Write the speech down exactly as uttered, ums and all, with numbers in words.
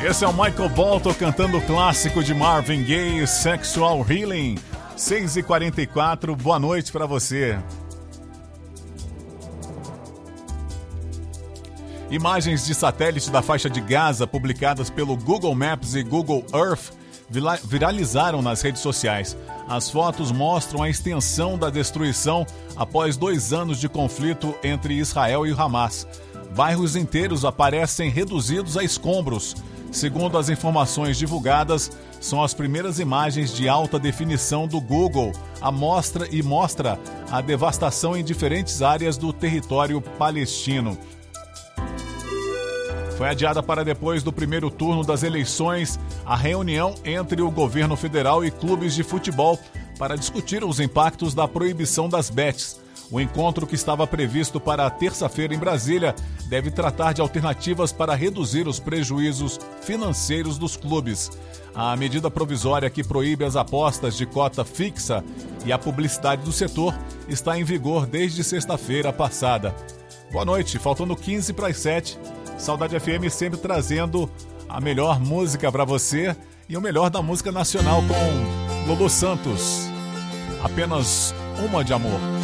Esse é o Michael Bolton cantando o clássico de Marvin Gaye, Sexual Healing. seis e quarenta e quatro, boa noite para você. Imagens de satélite da faixa de Gaza publicadas pelo Google Maps e Google Earth viralizaram nas redes sociais. As fotos mostram a extensão da destruição após dois anos de conflito entre Israel e Hamas. Bairros inteiros aparecem reduzidos a escombros. Segundo as informações divulgadas, são as primeiras imagens de alta definição do Google a mostra e mostra a devastação em diferentes áreas do território palestino. Foi adiada para depois do primeiro turno das eleições a reunião entre o governo federal e clubes de futebol para discutir os impactos da proibição das bets. O encontro, que estava previsto para terça-feira em Brasília, deve tratar de alternativas para reduzir os prejuízos financeiros dos clubes. A medida provisória que proíbe as apostas de cota fixa e a publicidade do setor está em vigor desde sexta-feira passada. Boa noite, faltando quinze para as sete. Saudade F M sempre trazendo a melhor música para você e o melhor da música nacional com Lulu Santos. Apenas uma de amor.